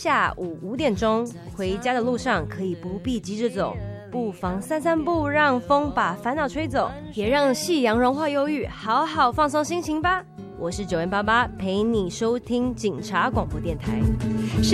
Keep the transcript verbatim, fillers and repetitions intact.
下午五点钟，回家的路上可以不必急着走，不妨散散步，让风把烦恼吹走，也让夕阳融化忧郁，好好放松心情吧。我是九零八八，陪你收听警察广播电台。